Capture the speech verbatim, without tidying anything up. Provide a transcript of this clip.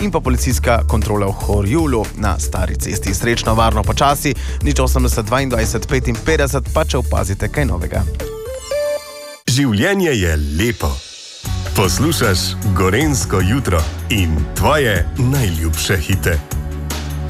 in pa policijska kontrola v Horjulu na stari cesti. Srečno, varno, počasi, nič osemdeset dvaindvajset petinpetdeset, pa če opazite kaj novega. Življenje je lepo. Poslušaš Gorenjsko jutro in tvoje najljubše hite.